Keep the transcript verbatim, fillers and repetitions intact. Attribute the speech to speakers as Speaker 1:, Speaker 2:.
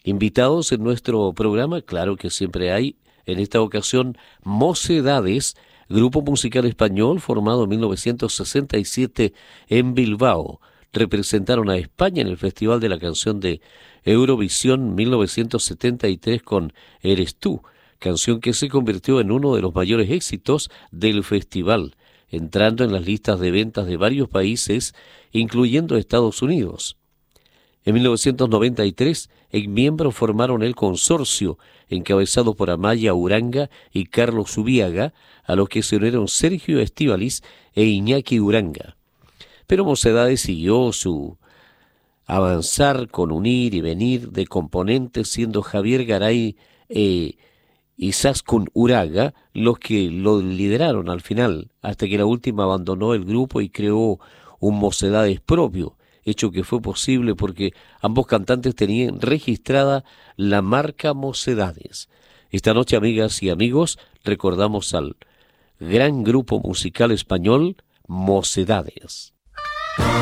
Speaker 1: Invitados en nuestro programa, claro que siempre hay, en esta ocasión, Mocedades, grupo musical español formado en mil novecientos sesenta y siete en Bilbao. Representaron a España en el Festival de la Canción de Eurovisión mil novecientos setenta y tres con Eres tú, canción que se convirtió en uno de los mayores éxitos del festival, entrando en las listas de ventas de varios países, incluyendo Estados Unidos. En mil novecientos noventa y tres, en miembros formaron el consorcio, encabezado por Amaya Uranga y Carlos Ubiaga, a los que se unieron Sergio Estíbaliz e Iñaki Uranga. Pero Mocedades siguió su avanzar con unir y venir de componentes, siendo Javier Garay e Izaskun Uraga los que lo lideraron al final, hasta que la última abandonó el grupo y creó un Mocedades propio, hecho que fue posible porque ambos cantantes tenían registrada la marca Mocedades. Esta noche, amigas y amigos, recordamos al gran grupo musical español Mocedades.